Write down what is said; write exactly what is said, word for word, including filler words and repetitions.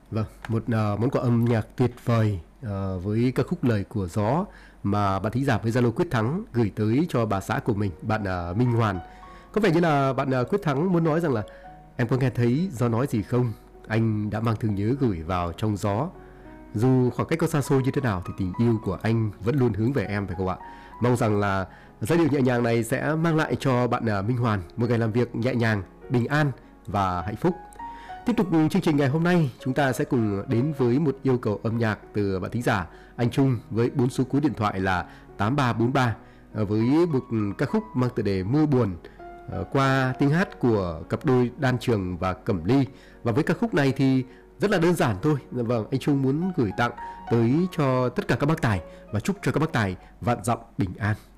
Vâng, một ờ, món quà âm nhạc tuyệt vời ờ, với ca khúc Lời của Gió mà bạn thính giả với Zalo Quyết Thắng gửi tới cho bà xã của mình, bạn ờ, Minh Hoàn. Có vẻ như là bạn ờ, Quyết Thắng muốn nói rằng là em có nghe thấy gió nói gì không? Anh đã mang thương nhớ gửi vào trong gió. Dù khoảng cách có xa xôi như thế nào thì tình yêu của anh vẫn luôn hướng về em, phải không ạ? Mong rằng là giai điệu nhẹ nhàng này sẽ mang lại cho bạn ờ, Minh Hoàn một ngày làm việc nhẹ nhàng, bình an và hạnh phúc. Tiếp tục chương trình ngày hôm nay, chúng ta sẽ cùng đến với một yêu cầu âm nhạc từ bạn thính giả anh Trung với bốn số cuối điện thoại là tám ba bốn ba, với một ca khúc mang tựa đề Mưa Buồn, qua tiếng hát của cặp đôi Đan Trường và Cẩm Ly. Và với ca khúc này thì rất là đơn giản thôi. Vâng, anh Trung muốn gửi tặng tới cho tất cả các bác tài và chúc cho các bác tài vạn dặm bình an.